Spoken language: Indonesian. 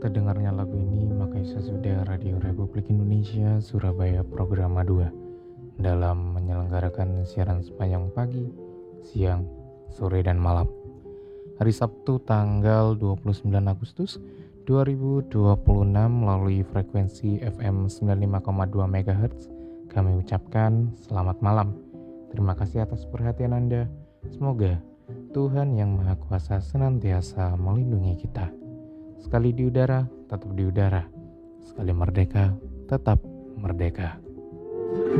terdengarnya lagu ini, maka sesudah Radio Republik Indonesia Surabaya Programa 2 dalam menyelenggarakan siaran sepanjang pagi, siang, sore, dan malam. Hari Sabtu tanggal 29 Agustus 2026 melalui frekuensi FM 95,2 MHz kami ucapkan selamat malam. Terima kasih atas perhatian Anda. Semoga Tuhan Yang Maha Kuasa senantiasa melindungi kita. Sekali di udara, tetap di udara. Sekali merdeka, tetap merdeka.